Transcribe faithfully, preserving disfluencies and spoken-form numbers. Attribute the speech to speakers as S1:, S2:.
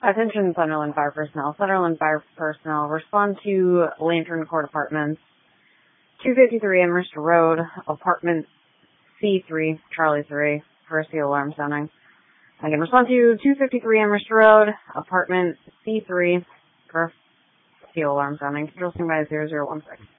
S1: Attention Sunderland Fire Personnel. Sunderland Fire Personnel, respond to Lantern Court Apartments, two fifty-three Amherst Road, apartment C three, Charlie three, for a steel alarm sounding. Again, respond to two fifty-three Amherst Road, apartment C three, for steel alarm sounding. Control standby zero zero one six.